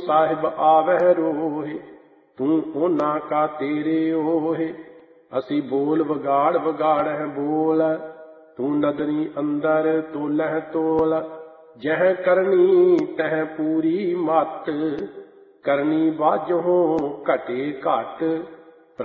ਸਾਹਿਬ ਆਵਹਿ ਰੋਹਿ, ਤੂੰ ਉਹਨਾਂ ਕਾ ਤੇਰੇ ਓਹਿ। ਅਸੀਂ ਬੋਲ ਵਿਗਾੜ ਵਿਗਾੜਹਿ ਬੋਲ, ਤੂੰ ਨਦਰੀ ਅੰਦਰ ਤੋਲਹਿ ਤੋਲ। ਜਹ ਕਰਨੀ ਤਹ ਪੂਰੀ ਮਤ, ਕਰਨੀ ਬਾਝੋਂ ਘਟੇ ਘਟ।